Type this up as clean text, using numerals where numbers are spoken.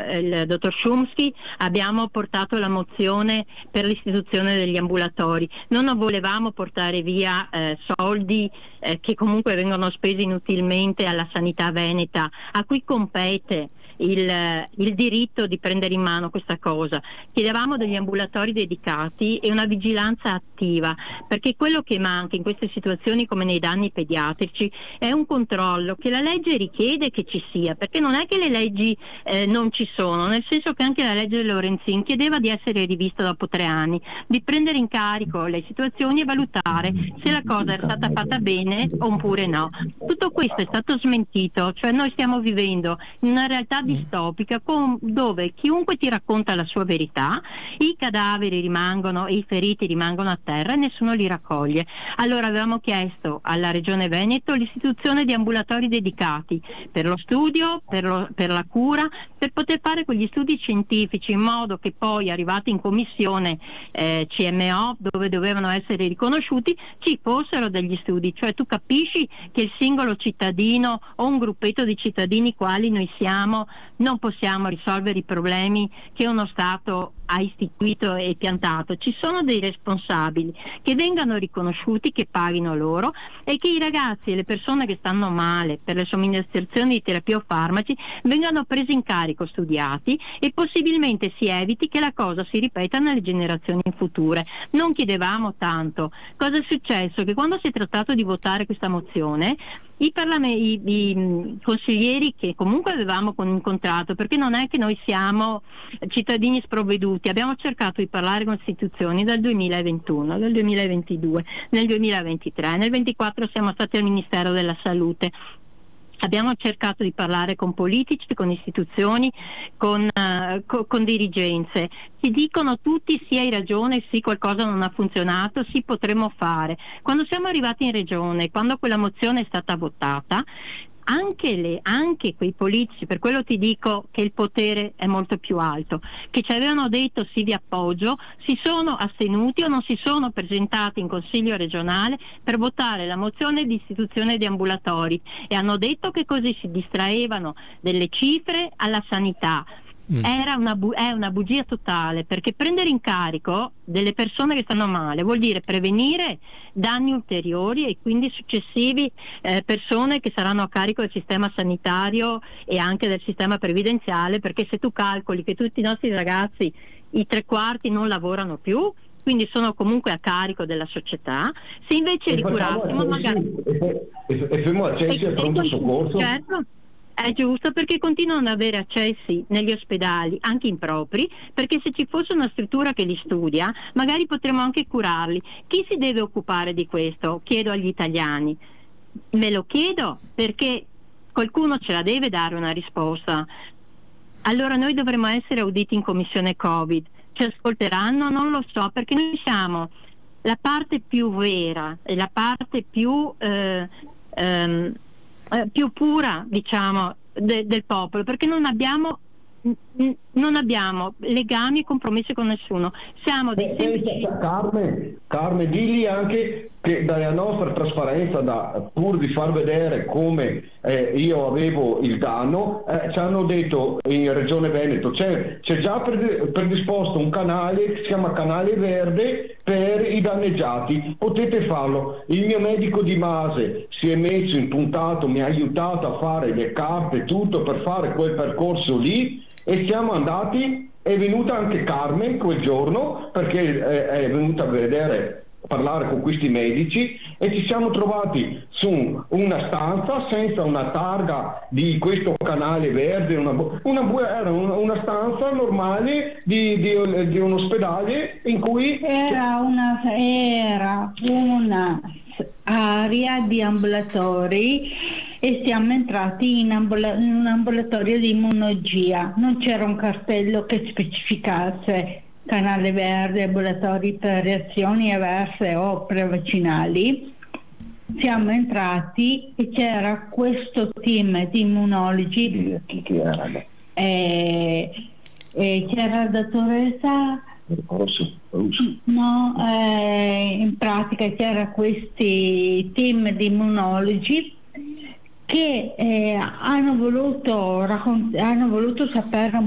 il dottor Chomsky abbiamo portato la mozione per l'istituzione degli ambulatori. Non volevamo portare via soldi che comunque vengono spesi inutilmente alla sanità veneta, a cui compete il diritto di prendere in mano questa cosa. Chiedevamo degli ambulatori dedicati e una vigilanza attiva, perché quello che manca in queste situazioni come nei danni pediatrici è un controllo che la legge richiede che ci sia, perché non è che le leggi non ci sono, nel senso che anche la legge Lorenzin chiedeva di essere rivista dopo 3 anni, di prendere in carico le situazioni e valutare se la cosa era stata fatta bene oppure no. Tutto questo è stato smentito, cioè noi stiamo vivendo in una realtà distopica dove chiunque ti racconta la sua verità, i cadaveri rimangono e i feriti rimangono a terra e nessuno li raccoglie. Allora avevamo chiesto alla Regione Veneto l'istituzione di ambulatori dedicati per lo studio, per la cura, per poter fare quegli studi scientifici in modo che poi arrivati in commissione CMO, dove dovevano essere riconosciuti, ci fossero degli studi. Cioè tu capisci che il singolo cittadino o un gruppetto di cittadini quali noi siamo non possiamo risolvere i problemi che uno Stato ha istituito e piantato. Ci sono dei responsabili che vengano riconosciuti, che paghino loro, e che i ragazzi e le persone che stanno male per le somministrazioni di terapia o farmaci vengano presi in carico, studiati, e possibilmente si eviti che la cosa si ripeta nelle generazioni future. Non chiedevamo tanto. Cosa è successo? Che quando si è trattato di votare questa mozione, i consiglieri che comunque avevamo incontrato, perché non è che noi siamo cittadini sprovveduti, abbiamo cercato di parlare con istituzioni dal 2021, dal 2022, nel 2023, nel 2024 siamo stati al Ministero della Salute. Abbiamo cercato di parlare con politici, con istituzioni, con dirigenze. Ci dicono tutti sì, hai ragione, sì, qualcosa non ha funzionato, sì, potremmo fare. Quando siamo arrivati in regione, quando quella mozione è stata votata, anche quei politici, per quello ti dico che il potere è molto più alto, che ci avevano detto sì vi appoggio, si sono astenuti o non si sono presentati in Consiglio regionale per votare la mozione di istituzione di ambulatori, e hanno detto che così si distraevano delle cifre alla sanità. È una bugia totale, perché prendere in carico delle persone che stanno male vuol dire prevenire danni ulteriori e quindi successivi persone che saranno a carico del sistema sanitario e anche del sistema previdenziale, perché se tu calcoli che tutti i nostri ragazzi, i 3/4 non lavorano più, quindi sono comunque a carico della società, se invece li curassimo magari e pronto soccorso. Certo. È giusto, perché continuano ad avere accessi negli ospedali anche impropri, perché se ci fosse una struttura che li studia magari potremmo anche curarli. Chi si deve occupare di questo? Chiedo agli italiani. Me lo chiedo perché qualcuno ce la deve dare una risposta. Allora noi dovremmo essere auditi in commissione Covid. Ci ascolteranno? Non lo so, perché noi siamo la parte più vera e la parte più pura, diciamo, del popolo, perché non abbiamo legami e compromessi con nessuno. Siamo dei semplici... Carme, digli anche che dalla nostra trasparenza, pur di far vedere come io avevo il danno, ci hanno detto in Regione Veneto c'è già predisposto un canale che si chiama Canale Verde per i danneggiati, potete farlo. Il mio medico di base si è messo in puntato, mi ha aiutato a fare le carte, tutto per fare quel percorso lì, e siamo andati. È venuta anche Carmen quel giorno, perché è venuta a parlare con questi medici, e ci siamo trovati su una stanza senza una targa di questo canale verde, era una stanza normale di un ospedale in cui era una area di ambulatori, e siamo entrati in un ambulatorio di immunologia. Non c'era un cartello che specificasse canale verde, ambulatori per reazioni avverse o prevaccinali. Siamo entrati e c'era questo team di immunologi, c'era la dottoressa, in pratica c'era questi team di immunologi che hanno voluto sapere